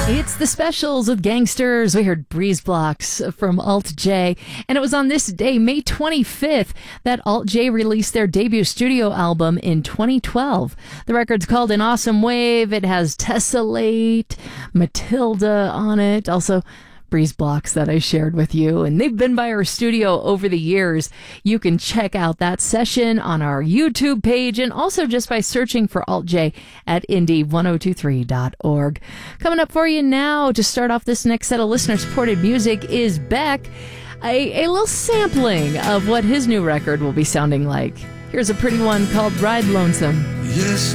It's the specials with Gangsters. We heard Breeze Blocks from Alt J. And it was on this day, May 25th, that Alt J released their debut studio album in 2012. The record's called An Awesome Wave. It has Tessellate, Matilda on it. Also, Breeze Blocks that I shared with you, and they've been by our studio over the years. You can check out that session on our YouTube page and also just by searching for Alt J at indie1023.org. Coming up for you now to start off this next set of listener-supported music is Beck, a little sampling of what his new record will be sounding like. Here's a pretty one called Ride Lonesome. Yes.